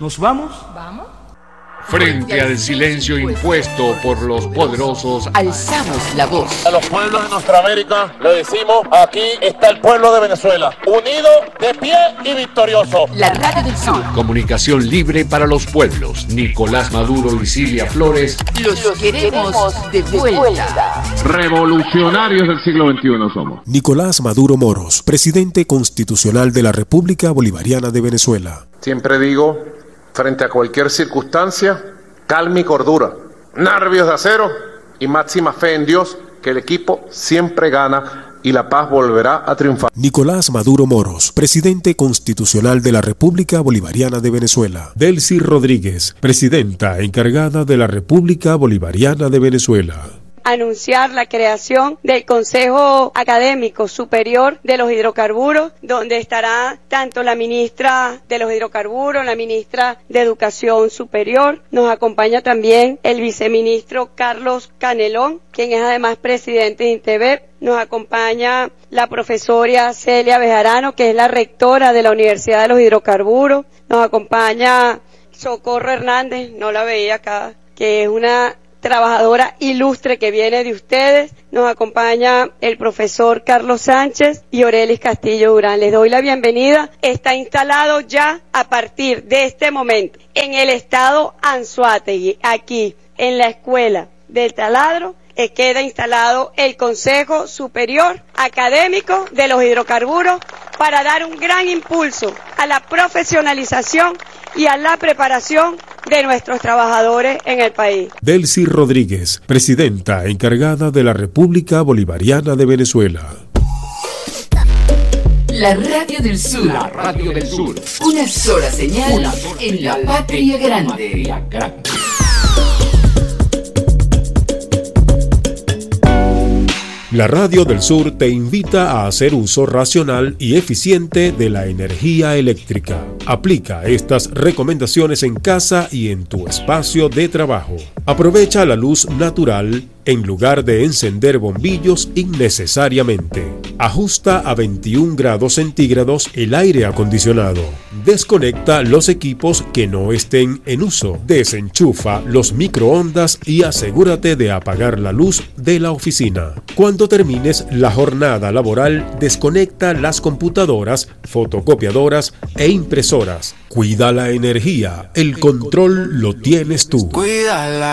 ¿Nos vamos? ¿Vamos? Frente al silencio impuesto por los poderosos, alzamos la voz. A los pueblos de nuestra América le decimos, aquí está el pueblo de Venezuela, unido, de pie y victorioso. La Radio del Sur. Comunicación libre para los pueblos. Nicolás Maduro y Cilia Flores. Los queremos de vuelta. Revolucionarios del siglo XXI somos. Nicolás Maduro Moros, presidente constitucional de la República Bolivariana de Venezuela. Siempre digo, frente a cualquier circunstancia, calma y cordura, nervios de acero y máxima fe en Dios, que el equipo siempre gana y la paz volverá a triunfar. Nicolás Maduro Moros, presidente constitucional de la República Bolivariana de Venezuela. Delcy Rodríguez, presidenta encargada de la República Bolivariana de Venezuela. Anunciar la creación del Consejo Académico Superior de los Hidrocarburos, donde estará tanto la ministra de los Hidrocarburos, la ministra de Educación Superior. Nos acompaña también el viceministro Carlos Canelón, quien es además presidente de INTEBEP. Nos acompaña la profesora Celia Bejarano, que es la rectora de la Universidad de los Hidrocarburos. Nos acompaña Socorro Hernández, no la veía acá, que es una trabajadora ilustre que viene de ustedes. Nos acompaña el profesor Carlos Sánchez y Orelis Castillo Durán. Les doy la bienvenida. Está instalado ya a partir de este momento en el estado Anzoátegui, aquí en la escuela del Taladro, queda instalado el Consejo Superior Académico de los Hidrocarburos para dar un gran impulso a la profesionalización y a la preparación de nuestros trabajadores en el país. Delcy Rodríguez, presidenta encargada de la República Bolivariana de Venezuela. La Radio del Sur. la Radio del Sur. Una sola señal en la patria grande. La Radio del Sur te invita a hacer uso racional y eficiente de la energía eléctrica. Aplica estas recomendaciones en casa y en tu espacio de trabajo. Aprovecha la luz natural en lugar de encender bombillos innecesariamente. Ajusta a 21 grados centígrados el aire acondicionado. Desconecta los equipos que no estén en uso. Desenchufa los microondas y asegúrate de apagar la luz de la oficina. Cuando termines la jornada laboral, desconecta las computadoras, fotocopiadoras e impresoras. Cuida la energía. El control lo tienes tú. Cuídala.